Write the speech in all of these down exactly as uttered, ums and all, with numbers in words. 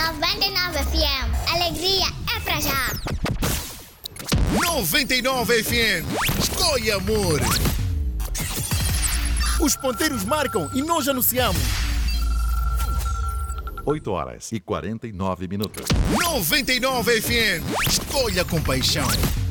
noventa e nove F M. Alegria é pra já. noventa e nove F M. Escolha amor. Os ponteiros marcam e nós anunciamos. oito horas e quarenta e nove minutos. noventa e nove F M. Escolha com paixão.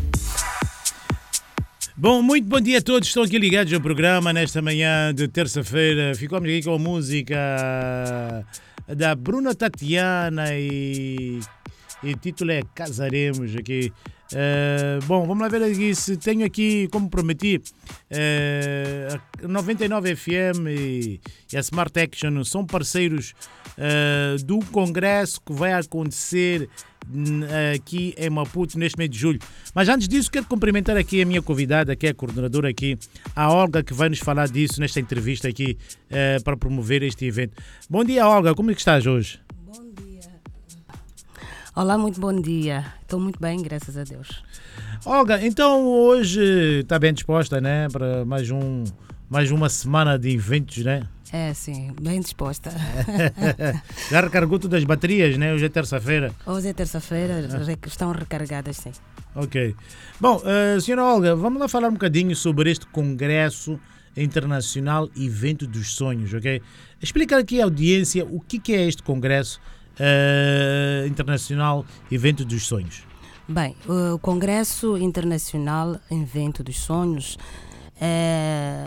Bom, muito bom dia a todos. Estão aqui ligados ao programa nesta manhã de terça-feira. Ficamos aqui com a música da Bruna Tatiana e, e o título é Casaremos aqui. Uh, bom, vamos lá ver aqui se tenho aqui, como prometi, uh, a noventa e nove F M e, e a Smart Action são parceiros uh, do congresso que vai acontecer aqui em Maputo neste mês de julho. Mas antes disso quero cumprimentar aqui a minha convidada, que é a coordenadora aqui, a Olga, que vai nos falar disso nesta entrevista aqui uh, para promover este evento. Bom dia, Olga, como é que estás hoje? Bom dia. Olá, muito bom dia. Estou muito bem, graças a Deus. Olga, então hoje está bem disposta, né, para mais, um, mais uma semana de eventos, né? É, sim, bem disposta. Já recargou todas as baterias, né? Hoje é terça-feira. Hoje é terça-feira, estão recarregadas, sim. Ok. Bom, uh, senhora Olga, vamos lá falar um bocadinho sobre este Congresso Internacional Evento dos Sonhos, ok? Explica aqui à audiência o que, que é este Congresso uh, Internacional Evento dos Sonhos. Bem, o Congresso Internacional Evento dos Sonhos é...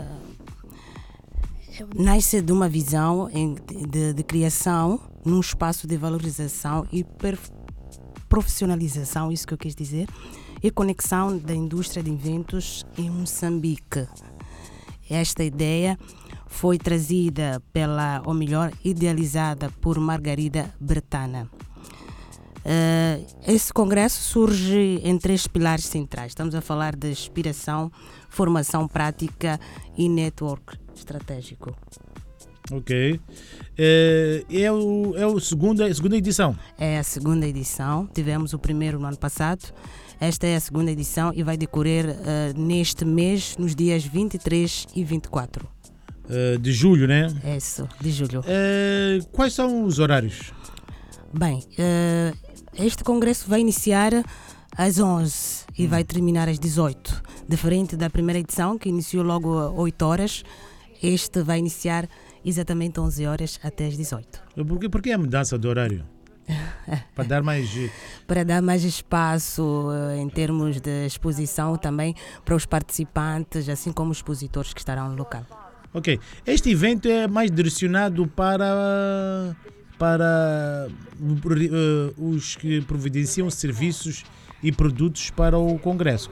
nasce de uma visão de, de criação num espaço de valorização e profissionalização, isso que eu quis dizer, e conexão da indústria de eventos em Moçambique. Esta ideia foi trazida pela, ou melhor, idealizada por Margarida Bertana. Uh, esse congresso surge em três pilares centrais. Estamos a falar de inspiração, formação prática e network estratégico. Ok. É, é, o, é o segunda, a segunda edição? É a segunda edição. Tivemos o primeiro no ano passado. Esta é a segunda edição e vai decorrer uh, neste mês, nos dias vinte e três e vinte e quatro. Uh, de julho, né? É isso, de julho. Uh, quais são os horários? Bem, uh, este congresso vai iniciar às onze e hum. vai terminar às dezoito. Diferente da primeira edição, que iniciou logo às oito horas, este vai iniciar exatamente onze horas até às dezoito. Por que, por que a mudança do horário? Para dar mais... Para dar mais espaço uh, em termos de exposição também para os participantes, assim como os expositores que estarão no local. Ok. Este evento é mais direcionado para... para uh, os que providenciam serviços e produtos para o Congresso,